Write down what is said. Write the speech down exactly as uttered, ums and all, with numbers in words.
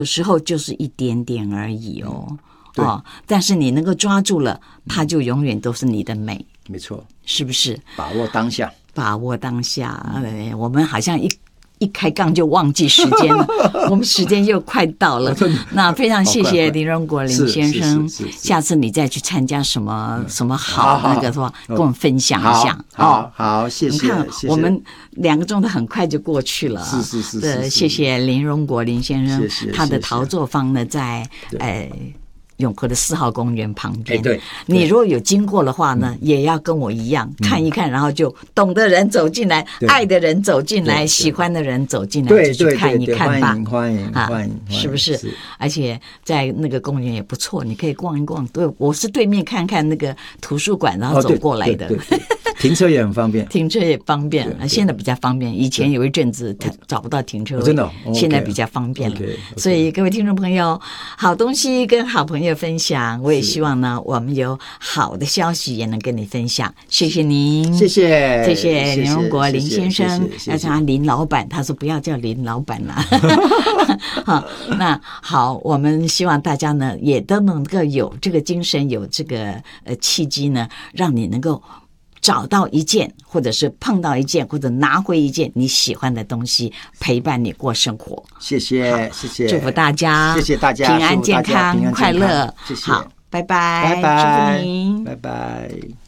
有时候就是一点点而已哦。嗯、哦，但是你能够抓住了，它就永远都是你的美。 没错， 是不是？ 把握当下， 把握当下。嗯、我们好像一一开杠就忘记时间了，我们时间又快到了。那非常谢谢林荣国林先生，下次你再去参加什么、嗯、什么好那个的话，跟我们分享一下。 好，好，好，谢谢。 你看，我们两个钟头很快就过去了。 是是是是。 谢谢林荣国林先生， 谢谢。 他的陶作坊呢，在呃。永和的四号公园旁边、 欸、对， 你如果有经过的话呢、嗯、也要跟我一样、嗯、看一看，然后就懂的人走进来，爱的人走进来，喜欢的人走进来，就去看一看吧。 欢迎欢迎、啊、 是不是？是，而且在那个公园也不错，你可以逛一逛。对，我是对面看看那个图书馆，然后走过来的。 哦、对对对对停车也很方便， 停车也方便，现在比较方便。以前有一阵子找不到停车位， 真的、哦， 现在比较方便了。 Okay, okay. 所以各位听众朋友，好东西跟好朋友分享，我也希望呢，我们有好的消息也能跟你分享。谢谢您， 谢谢， 谢谢林荣国林先生，要叫他林老板，他说不要叫林老板了。好，那好，我们希望大家呢也都能够有这个精神，有这个呃契机呢，让你能够找到一件，或者是碰到一件，或者拿回一件你喜欢的东西，陪伴你过生活。 谢谢，谢谢， 祝福大家， 谢谢大家， 平安健康，快乐。 谢谢， 好，拜拜， 拜拜， 祝福您， 拜拜。